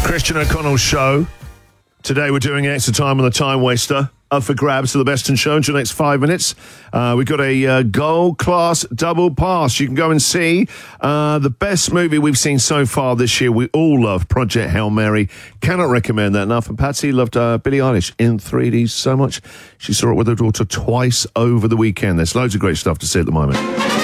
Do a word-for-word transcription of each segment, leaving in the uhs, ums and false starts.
Christian O'Connell Show. Today we're doing extra time on the Time Waster. Up for grabs to the best in show in the next five minutes. Uh, we've got a uh, gold-class double pass. You can go and see uh, the best movie we've seen so far this year. We all love Project Hail Mary. Cannot recommend that enough. And Patsy loved uh, Billie Eilish in three D so much. She saw it with her daughter twice over the weekend. There's loads of great stuff to see at the moment.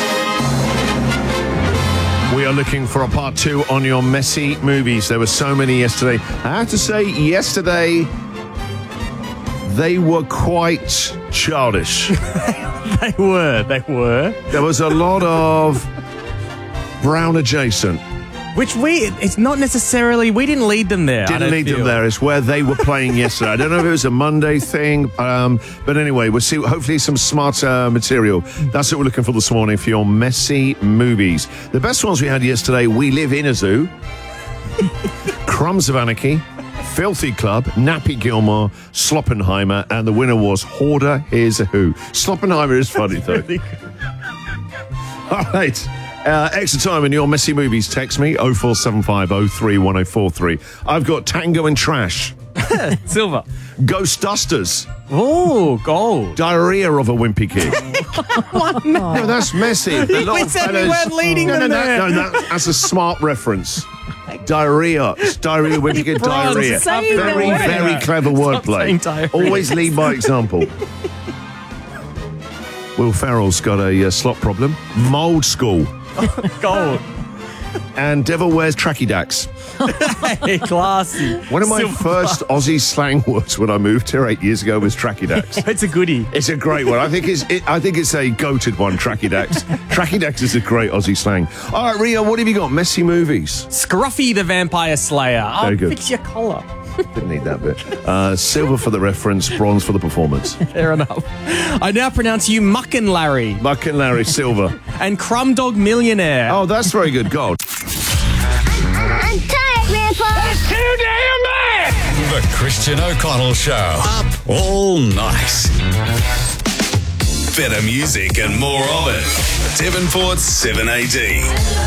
We are looking for a part two on your messy movies. There were so many yesterday. I have to say, yesterday, they were quite childish. They were, they were. There was a lot of Brown adjacent. Which we, it's not necessarily, we didn't lead them there. Didn't lead feel. them there. It's where they were playing yesterday. I don't know if it was a Monday thing, um, but anyway, we'll see, hopefully some smart uh, material. That's what we're looking for this morning for your messy movies. The best ones we had yesterday, We Live in a Zoo, Crumbs of Anarchy, Filthy Club, Nappy Gilmore, Sloppenheimer, and the winner was Hoarder Here's a Who. Sloppenheimer is funny, though. Really All right. Uh, extra time in your messy movies. Text me, oh four seven five oh three one oh four three. I've got Tango and Trash. Silver. Ghostbusters. Oh, gold. Diarrhea of a Wimpy Kid. What? No. No, that's messy. The We little said we fellas- weren't leading no, them no, there. No, no, that, that's a smart reference. Diarrhea. It's diarrhea, Wimpy Kid, Bronze. diarrhea. Say Very, the very word. clever Stop saying wordplay. diarrhea. Always lead by example. Will Ferrell's got a uh, slot problem. Mold School. Gold. And Devil Wears Tracky Dacks. Hey, classy. One of my Silver. first Aussie slang words when I moved here eight years ago was Tracky Dacks. It's a goodie. It's a great one. I think it's it, I think it's a goated one, Tracky Dacks. Tracky Dacks is a great Aussie slang. All right, Rio, what have you got? Messy movies. Scruffy the Vampire Slayer. Very Oh, good. fix your collar. Didn't need that bit. Uh, silver for the reference, bronze for the performance. Fair enough. I now pronounce you Muck and Larry Buck and Larry, silver. and Crumb Dog Millionaire. Oh, that's very good. Gold. I'm tired, Grandpa. That's too damn bad! The Christian O'Connell Show. Up all night. Better music and more of it. Devonport's seven A D.